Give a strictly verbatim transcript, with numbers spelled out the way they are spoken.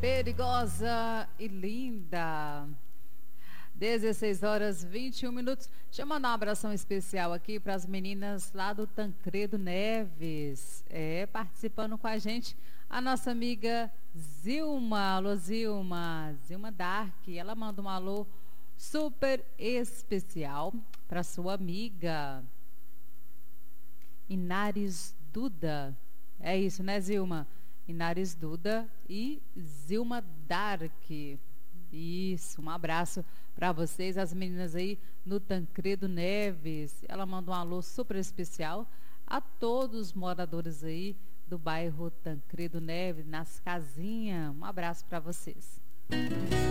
perigosa e linda. dezesseis horas e vinte e um minutos. Deixa eu mandar um abração especial aqui para as meninas lá do Tancredo Neves. É, participando com a gente, a nossa amiga Zilma. Alô, Zilma. Zilma Dark. Ela manda um alô super especial para sua amiga Inares Duda. É isso, né, Zilma? Inares Duda e Zilma Dark. Isso, um abraço para vocês, as meninas aí no Tancredo Neves. Ela manda um alô super especial a todos os moradores aí do bairro Tancredo Neves, nas casinhas. Um abraço para vocês.